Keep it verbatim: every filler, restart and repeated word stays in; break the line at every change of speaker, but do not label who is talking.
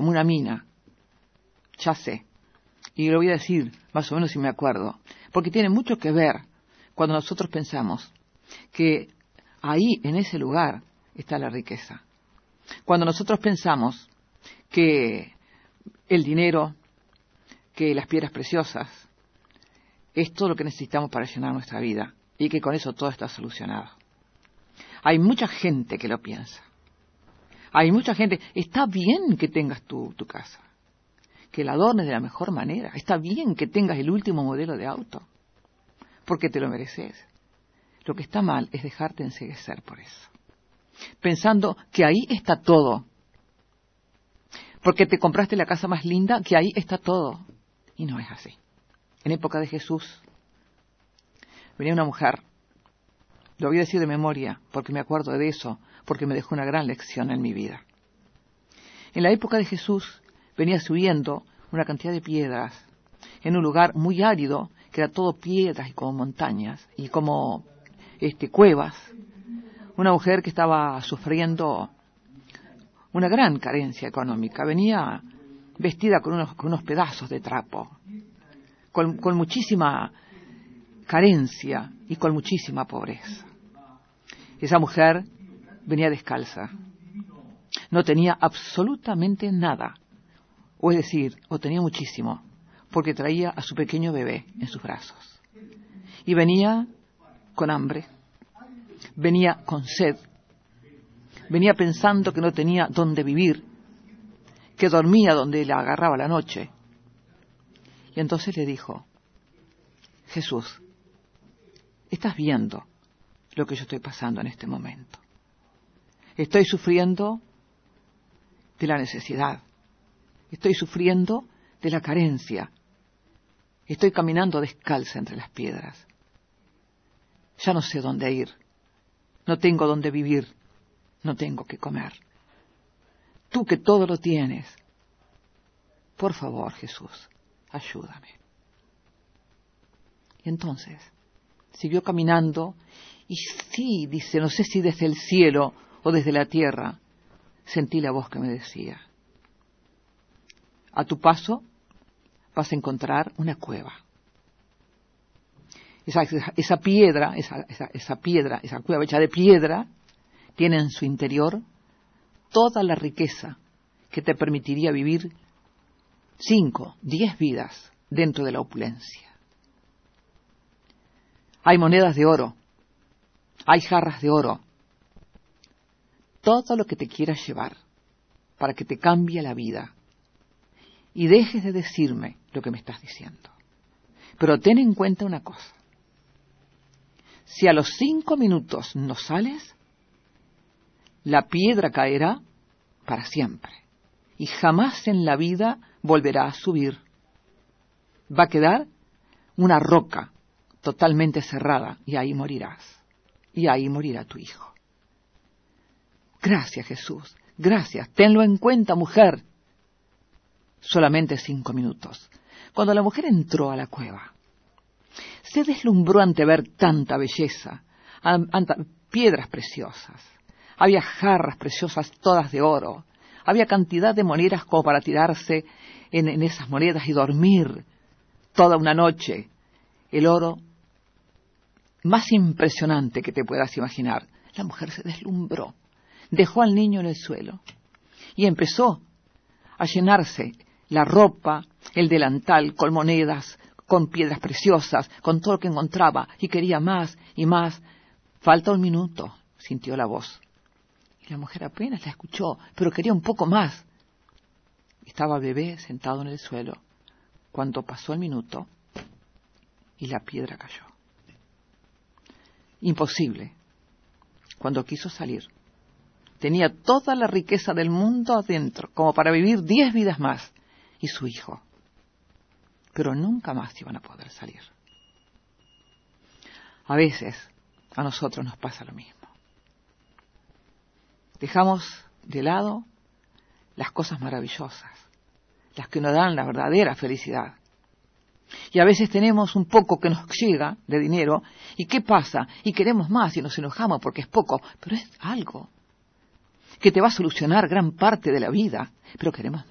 como una mina. Ya sé. Y lo voy a decir más o menos si me acuerdo. Porque tiene mucho que ver cuando nosotros pensamos que ahí, en ese lugar, está la riqueza. Cuando nosotros pensamos que el dinero, que las piedras preciosas, es todo lo que necesitamos para llenar nuestra vida y que con eso todo está solucionado. Hay mucha gente que lo piensa. Hay mucha gente. Está bien que tengas tu, tu casa, que la adornes de la mejor manera. Está bien que tengas el último modelo de auto, porque te lo mereces. Lo que está mal es dejarte enceguecer por eso, pensando que ahí está todo, porque te compraste la casa más linda, que ahí está todo. Y no es así. En época de Jesús venía una mujer, lo voy a decir de memoria, porque me acuerdo de eso, porque me dejó una gran lección en mi vida. En la época de Jesús venía subiendo una cantidad de piedras en un lugar muy árido, que era todo piedras y como montañas y como este, cuevas. Una mujer que estaba sufriendo una gran carencia económica. Venía vestida con unos, con unos pedazos de trapo, con, con muchísima carencia y con muchísima pobreza. Esa mujer venía descalza. No tenía absolutamente nada. O es decir, o tenía muchísimo, porque traía a su pequeño bebé en sus brazos. Y venía con hambre, venía con sed, venía pensando que no tenía dónde vivir, que dormía donde la agarraba la noche. Y entonces le dijo: Jesús, estás viendo lo que yo estoy pasando en este momento. Estoy sufriendo de la necesidad. Estoy sufriendo de la carencia. Estoy caminando descalza entre las piedras. Ya no sé dónde ir. No tengo dónde vivir. No tengo qué comer. Tú que todo lo tienes. Por favor, Jesús, ayúdame. Y entonces siguió caminando y sí, dice, no sé si desde el cielo o desde la tierra, sentí la voz que me decía: a tu paso vas a encontrar una cueva. Esa, esa, esa piedra, esa, esa, esa piedra, esa cueva hecha de piedra, tiene en su interior toda la riqueza que te permitiría vivir cinco, diez vidas dentro de la opulencia. Hay monedas de oro, hay jarras de oro, todo lo que te quieras llevar para que te cambie la vida y dejes de decirme lo que me estás diciendo. Pero ten en cuenta una cosa: si a los cinco minutos no sales, la piedra caerá para siempre y jamás en la vida volverá a subir. Va a quedar una roca totalmente cerrada y ahí morirás. Y ahí morirá tu hijo. Gracias, Jesús. Gracias. Tenlo en cuenta, mujer. Solamente cinco minutos. Cuando la mujer entró a la cueva, se deslumbró ante ver tanta belleza, ante piedras preciosas. Había jarras preciosas todas de oro. Había cantidad de monedas como para tirarse en, en esas monedas y dormir toda una noche. El oro más impresionante que te puedas imaginar. La mujer se deslumbró, dejó al niño en el suelo y empezó a llenarse la ropa, el delantal, con monedas, con piedras preciosas, con todo lo que encontraba, y quería más y más. Falta un minuto, sintió la voz. Y la mujer apenas la escuchó, pero quería un poco más. Estaba el bebé sentado en el suelo cuando pasó el minuto y la piedra cayó. Imposible. Cuando quiso salir, tenía toda la riqueza del mundo adentro, como para vivir diez vidas más, y su hijo. Pero nunca más iban a poder salir. A veces a nosotros nos pasa lo mismo. Dejamos de lado las cosas maravillosas, las que nos dan la verdadera felicidad. Y a veces tenemos un poco que nos llega de dinero, ¿y qué pasa? Y queremos más y nos enojamos porque es poco, pero es algo que te va a solucionar gran parte de la vida, pero queremos más.